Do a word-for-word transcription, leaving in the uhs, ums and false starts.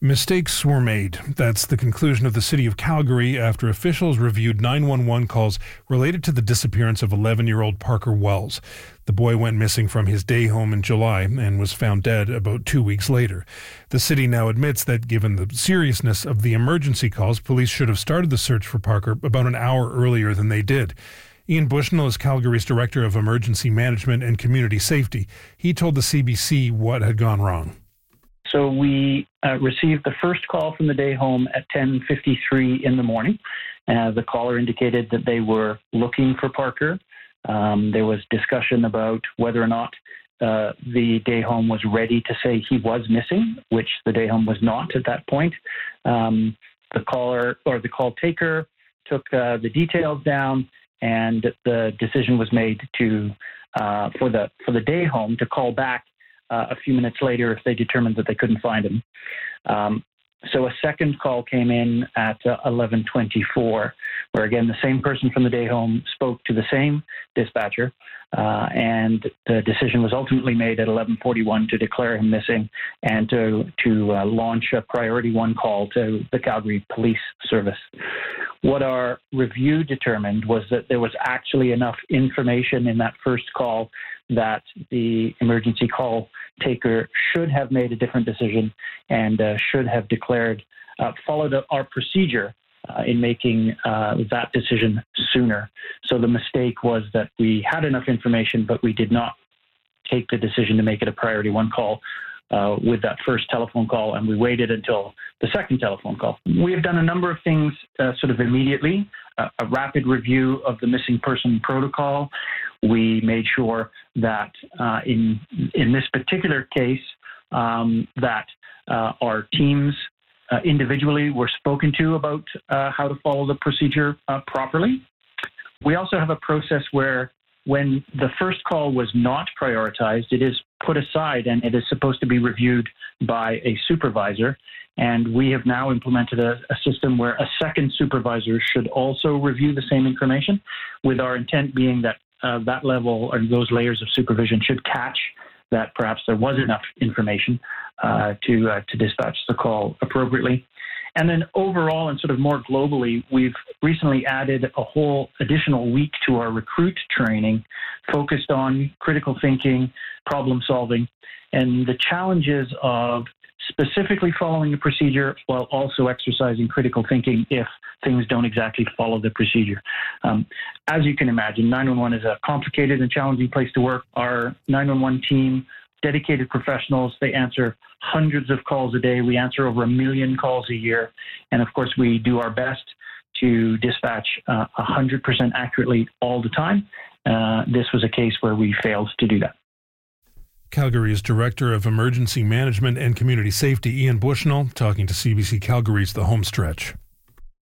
Mistakes were made. That's the conclusion of the City of Calgary after officials reviewed nine one one calls related to the disappearance of eleven-year-old Parker Wells. The boy went missing from his day home in July and was found dead about two weeks later. The city now admits that given the seriousness of the emergency calls, police should have started the search for Parker about an hour earlier than they did. Ian Bushnell is Calgary's Director of Emergency Management and Community Safety. He told the C B C what had gone wrong. So we uh, received the first call from the day home at ten fifty-three in the morning. Uh, the caller indicated that they were looking for Parker. Um, there was discussion about whether or not uh, the day home was ready to say he was missing, which the day home was not at that point. Um, the caller or the call taker took uh, the details down, and the decision was made to uh, for the for the day home to call back Uh, a few minutes later if they determined that they couldn't find him. Um, so a second call came in at uh, eleven twenty-four, where again the same person from the day home spoke to the same dispatcher, uh, and the decision was ultimately made at eleven forty-one to declare him missing and to, to uh, launch a priority one call to the Calgary Police Service. What our review determined was that there was actually enough information in that first call that the emergency call taker should have made a different decision and uh, should have declared, uh, followed our procedure uh, in making uh, that decision sooner. So the mistake was that we had enough information, but we did not take the decision to make it a priority one call uh, with that first telephone call, and we waited until the second telephone call. We have done a number of things uh, sort of immediately, uh, a rapid review of the missing person protocol. We made sure that uh, in in this particular case um, that uh, our teams uh, individually were spoken to about uh, how to follow the procedure uh, properly. We also have a process where when the first call was not prioritized, it is put aside and it is supposed to be reviewed by a supervisor. And we have now implemented a, a system where a second supervisor should also review the same information, with our intent being that uh, that level or those layers of supervision should catch that perhaps there was enough information uh, to uh, to dispatch the call appropriately. And then overall and sort of more globally, we've recently added a whole additional week to our recruit training focused on critical thinking, problem solving, and the challenges of specifically following a procedure while also exercising critical thinking if things don't exactly follow the procedure. Um, as you can imagine, nine one one is a complicated and challenging place to work. Our nine one one team, dedicated professionals, they answer hundreds of calls a day. We answer over a million calls a year. And of course, we do our best to dispatch uh, one hundred percent accurately all the time. Uh, this was a case where we failed to do that. Calgary's Director of Emergency Management and Community Safety, Ian Bushnell, talking to C B C Calgary's The Home Stretch.